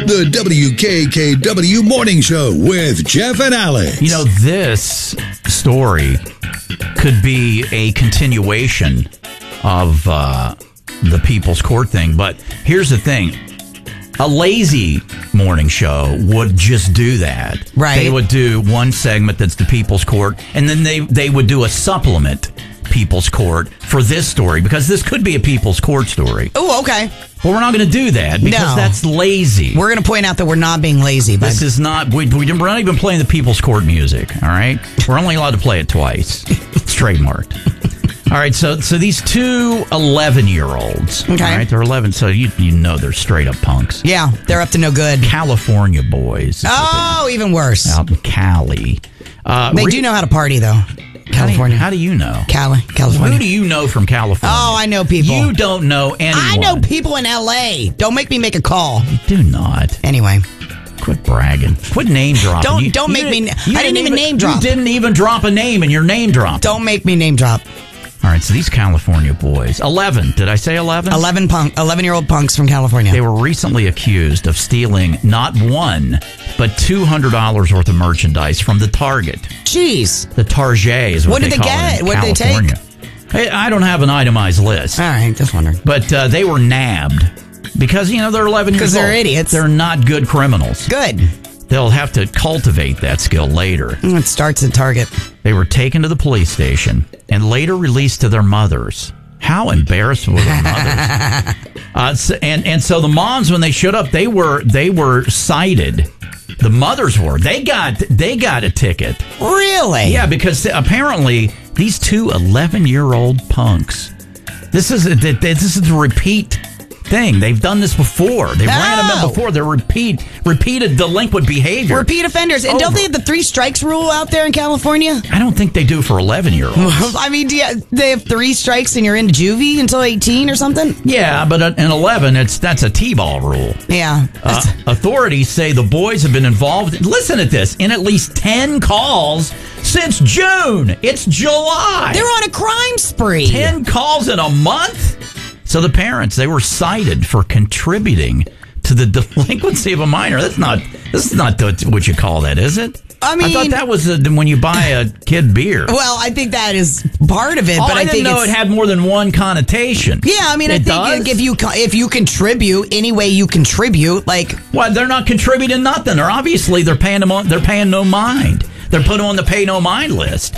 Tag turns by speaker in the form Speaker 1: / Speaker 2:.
Speaker 1: The WKKW Morning Show with Jeff and Alex.
Speaker 2: You know, this story could be a continuation of the People's Court thing. But here's the thing. A lazy morning show would just do that.
Speaker 3: Right.
Speaker 2: They would do one segment that's the People's Court, and then they would do a supplement People's Court for this story, because this could be a People's Court story.
Speaker 3: Oh, okay.
Speaker 2: But we're not going to do that because that's lazy.
Speaker 3: We're going to point out that we're not being lazy.
Speaker 2: This is not, we're not even playing the People's Court music, all right? We're only allowed to play it twice. It's trademarked. All right, so these two 11-year-olds,
Speaker 3: okay.
Speaker 2: All right, they're 11, so you know they're straight up punks.
Speaker 3: Yeah, they're up to no good.
Speaker 2: California boys.
Speaker 3: Oh, even worse.
Speaker 2: Out in Cali.
Speaker 3: They do know how to party, though. California.
Speaker 2: How do you know?
Speaker 3: California.
Speaker 2: Who do you know from California?
Speaker 3: Oh, I know people.
Speaker 2: You don't know anyone.
Speaker 3: I know people in L.A. Don't make me make a call.
Speaker 2: You do not.
Speaker 3: Anyway.
Speaker 2: Quit bragging. Quit name dropping.
Speaker 3: Don't make me. I didn't even name drop.
Speaker 2: You didn't even drop a name in your name drop.
Speaker 3: Don't make me name drop.
Speaker 2: All right, so these California boys, 11. Did I say 11?
Speaker 3: 11-year-old punks from California.
Speaker 2: They were recently accused of stealing not one, but $200 worth of merchandise from the Target.
Speaker 3: Jeez.
Speaker 2: The Target is what they call it in
Speaker 3: What did they
Speaker 2: California.
Speaker 3: take?
Speaker 2: I don't have an itemized list.
Speaker 3: All right, just wondering.
Speaker 2: But they were nabbed because, they're 11 years old.
Speaker 3: Because they're idiots.
Speaker 2: They're not good criminals.
Speaker 3: Good.
Speaker 2: They'll have to cultivate that skill later.
Speaker 3: It starts at Target. They
Speaker 2: were taken to the police station and later released to their mothers. How embarrassed were their mothers? And so the moms, when they showed up, they were cited. The mothers were. They got a ticket.
Speaker 3: Really?
Speaker 2: Yeah, because apparently these two 11-year-old punks. This is the repeat thing. They've done this before. They've ran them in before. They're repeated delinquent behavior.
Speaker 3: Repeat offenders. And don't they have the 3 strikes rule out there in California?
Speaker 2: I don't think they do for 11-year-olds.
Speaker 3: I mean, they have 3 strikes and you're in juvie until 18 or something?
Speaker 2: Yeah, but in 11, that's a T-ball rule.
Speaker 3: Yeah.
Speaker 2: Authorities say the boys have been involved, listen at this, in at least 10 calls since June. It's July.
Speaker 3: They're on a crime spree.
Speaker 2: 10 calls in a month? So the parents, they were cited for contributing to the delinquency of a minor. This is not what you call that, is it?
Speaker 3: I mean,
Speaker 2: I thought that was when you buy a kid beer.
Speaker 3: Well, I think that is part of it.
Speaker 2: But
Speaker 3: I
Speaker 2: didn't know it had more than one connotation.
Speaker 3: Yeah, I mean, I think if you contribute any way you contribute, like,
Speaker 2: well, they're not contributing nothing. They're paying no mind. They're put on the pay no mind list.